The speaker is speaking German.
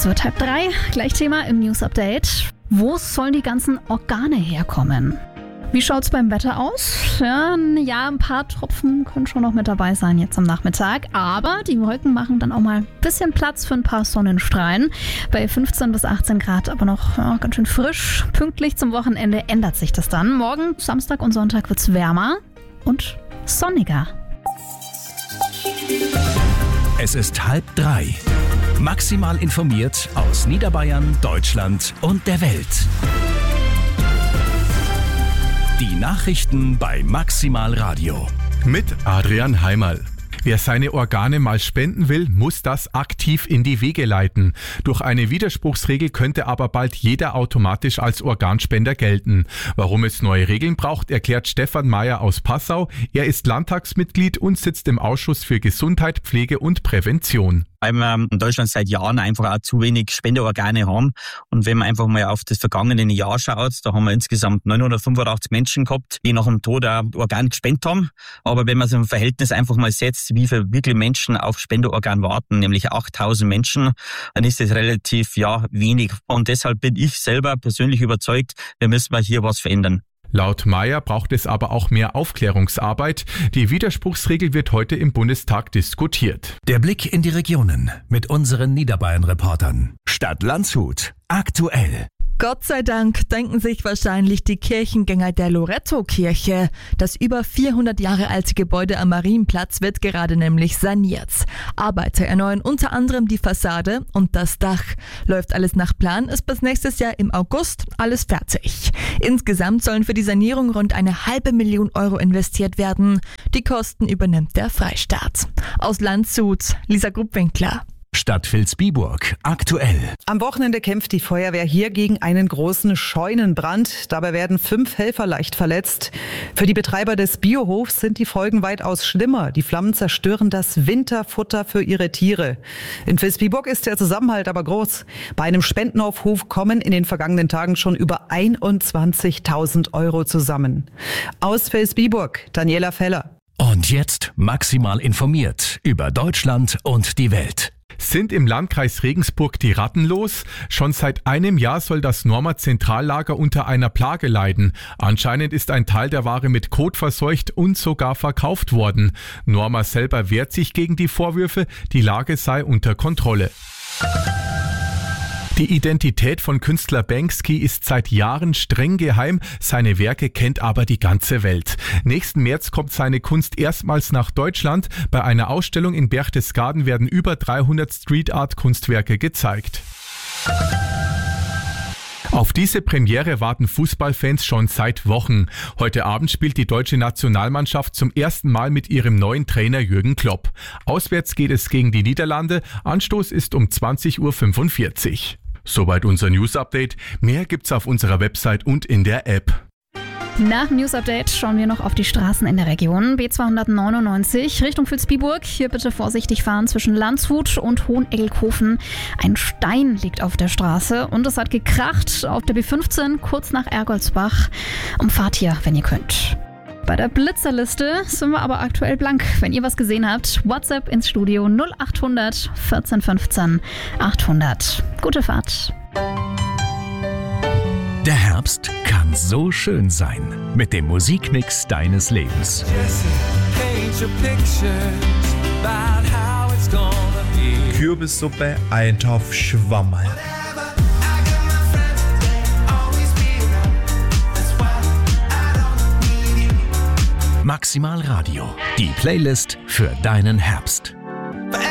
Es wird 2:30, gleich Thema im News Update. Wo sollen die ganzen Organe herkommen? Wie schaut's beim Wetter aus? Ja, ein paar Tropfen können schon noch mit dabei sein jetzt am Nachmittag. Aber die Wolken machen dann auch mal ein bisschen Platz für ein paar Sonnenstrahlen. Bei 15 bis 18 Grad aber noch ganz schön frisch. Pünktlich zum Wochenende ändert sich das dann. Morgen, Samstag und Sonntag wird's wärmer und sonniger. Es ist 2:30. Maximal informiert aus Niederbayern, Deutschland und der Welt. Die Nachrichten bei Maximal Radio. Mit Adrian Heimerl. Wer seine Organe mal spenden will, muss das aktiv in die Wege leiten. Durch eine Widerspruchsregel könnte aber bald jeder automatisch als Organspender gelten. Warum es neue Regeln braucht, erklärt Stefan Mayer aus Passau. Er ist Landtagsmitglied und sitzt im Ausschuss für Gesundheit, Pflege und Prävention. Weil wir in Deutschland seit Jahren einfach auch zu wenig Spenderorgane haben. Und wenn man einfach mal auf das vergangene Jahr schaut, da haben wir insgesamt 985 Menschen gehabt, die nach dem Tod ein Organ gespendet haben. Aber wenn man so ein Verhältnis einfach mal setzt, wie viele wirklich Menschen auf Spenderorgan warten, nämlich 8000 Menschen, dann ist das relativ wenig. Und deshalb bin ich selber persönlich überzeugt, wir müssen mal hier was verändern. Laut Mayer braucht es aber auch mehr Aufklärungsarbeit. Die Widerspruchsregel wird heute im Bundestag diskutiert. Der Blick in die Regionen mit unseren Niederbayern-Reportern. Stadt Landshut. Aktuell. Gott sei Dank denken sich wahrscheinlich die Kirchengänger der Loretto-Kirche. Das über 400 Jahre alte Gebäude am Marienplatz wird gerade nämlich saniert. Arbeiter erneuern unter anderem die Fassade und das Dach. Läuft alles nach Plan, ist bis nächstes Jahr im August alles fertig. Insgesamt sollen für die Sanierung rund 500.000 Euro investiert werden. Die Kosten übernimmt der Freistaat. Aus Landshut, Lisa Grubwinkler. Stadt Vilsbiburg. Aktuell. Am Wochenende kämpft die Feuerwehr hier gegen einen großen Scheunenbrand. Dabei werden 5 Helfer leicht verletzt. Für die Betreiber des Biohofs sind die Folgen weitaus schlimmer. Die Flammen zerstören das Winterfutter für ihre Tiere. In Vilsbiburg ist der Zusammenhalt aber groß. Bei einem Spendenaufruf kommen in den vergangenen Tagen schon über 21.000 Euro zusammen. Aus Vilsbiburg, Daniela Feller. Und jetzt maximal informiert über Deutschland und die Welt. Sind im Landkreis Regensburg die Ratten los? Schon seit einem Jahr soll das Norma Zentrallager unter einer Plage leiden. Anscheinend ist ein Teil der Ware mit Kot verseucht und sogar verkauft worden. Norma selber wehrt sich gegen die Vorwürfe, die Lage sei unter Kontrolle. Die Identität von Künstler Banksy ist seit Jahren streng geheim, seine Werke kennt aber die ganze Welt. Nächsten März kommt seine Kunst erstmals nach Deutschland. Bei einer Ausstellung in Berchtesgaden werden über 300 Street-Art-Kunstwerke gezeigt. Auf diese Premiere warten Fußballfans schon seit Wochen. Heute Abend spielt die deutsche Nationalmannschaft zum ersten Mal mit ihrem neuen Trainer Jürgen Klopp. Auswärts geht es gegen die Niederlande. Anstoß ist um 20.45 Uhr. Soweit unser News-Update. Mehr gibt's auf unserer Website und in der App. Nach dem News Update schauen wir noch auf die Straßen in der Region. B299 Richtung Vilsbiburg. Hier bitte vorsichtig fahren zwischen Landshut und Hoheneggelkofen. Ein Stein liegt auf der Straße und es hat gekracht auf der B15 kurz nach Ergoldsbach. Umfahrt hier, wenn ihr könnt. Bei der Blitzerliste sind wir aber aktuell blank. Wenn ihr was gesehen habt, WhatsApp ins Studio 0800 14 15 800. Gute Fahrt. Der Herbst kann so schön sein mit dem Musikmix deines Lebens. Kürbissuppe, Eintopf, Schwammerl. Maximal Radio, die Playlist für deinen Herbst.